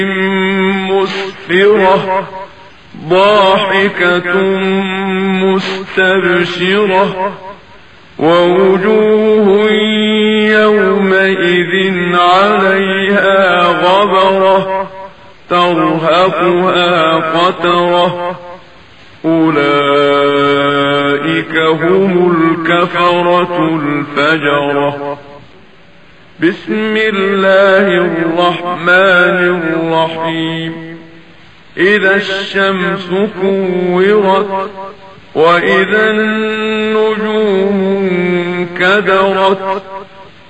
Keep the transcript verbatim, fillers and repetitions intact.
مسفرة ضاحكة مستبشرة ووجوه يومئذ عليها غبرة ترهقها قترة أولئك هم الكفرة الفجرة. بسم الله الرحمن الرحيم. إذا الشمس كورت وإذا النجوم انكدرت